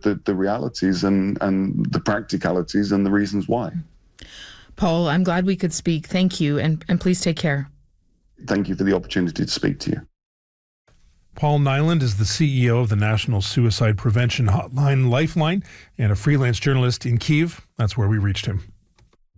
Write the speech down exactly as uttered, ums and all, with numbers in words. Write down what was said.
the, the realities and, and the practicalities and the reasons why. Paul, I'm glad we could speak. Thank you, and, and please take care. Thank you for the opportunity to speak to you. Paul Nyland is the C E O of the National Suicide Prevention Hotline Lifeline and a freelance journalist in Kyiv. That's where we reached him.